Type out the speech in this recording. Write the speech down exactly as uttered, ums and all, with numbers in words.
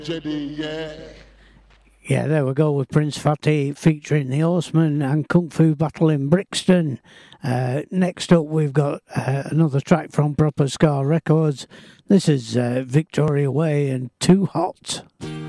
yeah. Yeah, there we go with Prince Fatty featuring the Horsemen and Kung Fu Battle in Brixton. Uh, next up, we've got uh, another track from Proper Ska Records. This is uh, Victoria Way and Too Hot.